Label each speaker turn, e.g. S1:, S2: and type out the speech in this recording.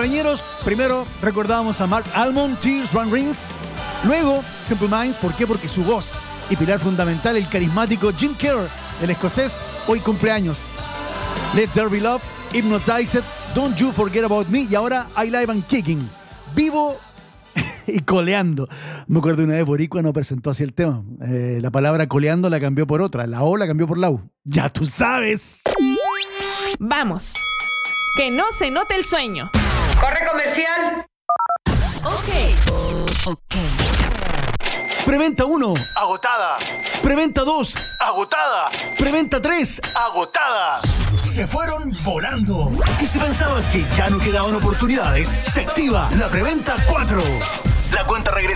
S1: cumpleañeros, primero recordábamos a Mark Almond, Tears Run Rings. Luego, Simple Minds, ¿por qué? Porque su voz y pilar fundamental, el carismático Jim Kerr, el escocés, hoy cumpleaños. Let There Be Love, Hypnotized, Don't You Forget About Me y ahora I Live and Kicking. Vivo y coleando. Me acuerdo una vez Boricua no presentó así el tema. La palabra coleando la cambió por otra. La O la cambió por la U. ¡Ya tú sabes!
S2: Vamos. Que no se note el sueño.
S3: Corre comercial.
S2: Ok.
S1: Preventa 1, agotada. Preventa 2, agotada. Preventa 3, agotada. Se fueron volando. Y si pensabas que ya no quedaban oportunidades, se activa la preventa 4. La cuenta regresiva